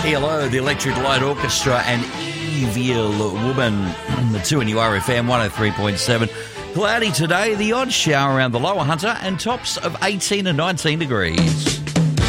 ELO, the Electric Light Orchestra, and Evil Woman. The 2NURFM 103.7. Cloudy today, the odd shower around the lower Hunter, and tops of 18 and 19 degrees.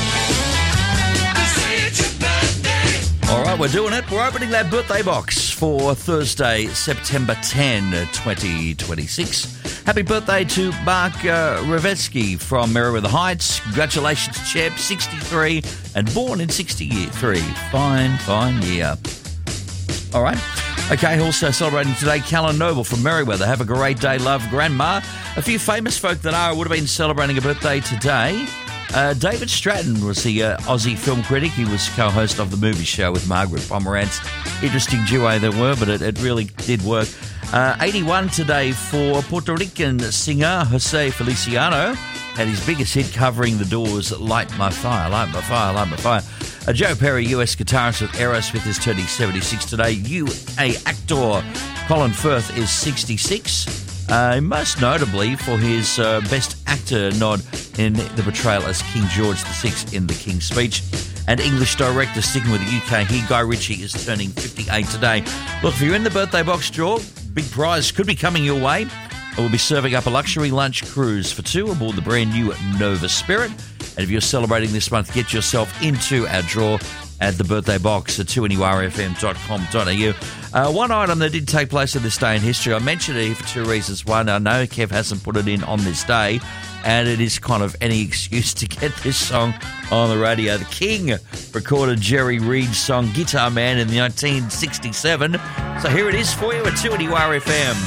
All right, we're doing it. We're opening that birthday box for Thursday, September 10, 2026. Happy birthday to Mark Revetsky from Merriweather Heights. Congratulations, Cheb, 63, and born in 63. Fine year. All right. Okay, also celebrating today, Callan Noble from Merriweather. Have a great day, love, Grandma. A few famous folk that would have been celebrating a birthday today. David Stratton was the Aussie film critic. He was co-host of the movie show with Margaret Pomerantz. Interesting duo they were, but it really did work. 81 today for Puerto Rican singer Jose Feliciano. Had his biggest hit covering the Doors' Light My Fire, Light My Fire, Light My Fire. Joe Perry, US guitarist with Aerosmith, is turning 76 today. UK actor Colin Firth is 66. Most notably for his Best Actor nod in the portrayal as King George VI in The King's Speech. And English director, sticking with the UK here, Guy Ritchie, is turning 58 today. Look, if you're in the birthday box draw, big prize could be coming your way. We'll be serving up a luxury lunch cruise for two aboard the brand new Nova Spirit. And if you're celebrating this month, get yourself into our draw at the birthday box at 2NURFM.com.au. One item that did take place in this day in history, I mentioned it here for two reasons. One, I know Kev hasn't put it in on this day, and it is kind of any excuse to get this song on the radio. The King recorded Jerry Reed's song Guitar Man in 1967. So here it is for you at 2NURFM.